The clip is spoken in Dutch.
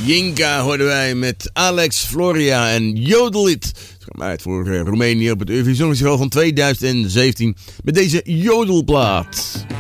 Jinka hoorden wij met Alex Floria en Jodelit. Het kwam uit voor Roemenië op het Eurovisie Songfestival van 2017 met deze jodelplaat.